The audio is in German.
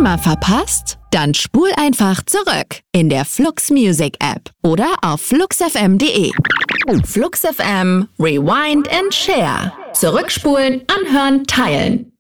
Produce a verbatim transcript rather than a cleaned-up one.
Thema verpasst? Dann spul einfach zurück in der Flux Music App oder auf flux f m punkt d e. Flux F M, Rewind and Share. Zurückspulen, anhören, teilen.